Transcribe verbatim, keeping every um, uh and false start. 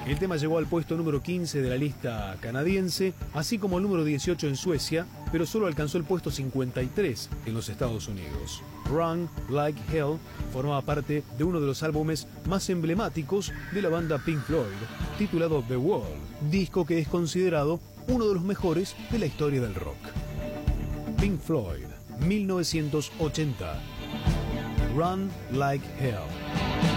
El tema llegó al puesto número quince de la lista canadiense, así como el número dieciocho en Suecia, pero solo alcanzó el puesto cincuenta y tres en los Estados Unidos. Run Like Hell formaba parte de uno de los álbumes más emblemáticos de la banda Pink Floyd, titulado The Wall, disco que es considerado uno de los mejores de la historia del rock. Pink Floyd, mil novecientos ochenta. Run Like Hell.